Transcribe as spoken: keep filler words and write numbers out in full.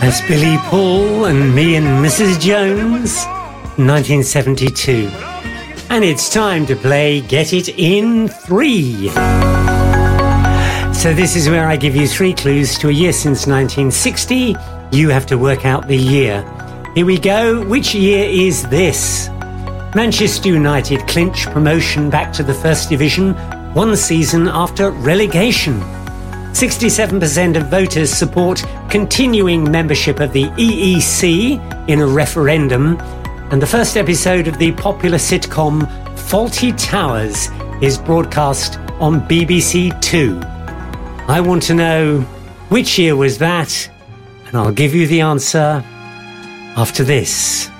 That's Billy Paul and Me and Missus Jones, nineteen seventy-two. And it's time to play Get It in Three. So this is where I give you three clues to a year since nineteen sixty. You have to work out the year. Here we go. Which year is this? Manchester United clinch promotion back to the First Division one season after relegation. sixty-seven percent of voters support continuing membership of the E E C in a referendum. And the first episode of the popular sitcom Fawlty Towers is broadcast on B B C Two. I want to know which year was that, and I'll give you the answer after this.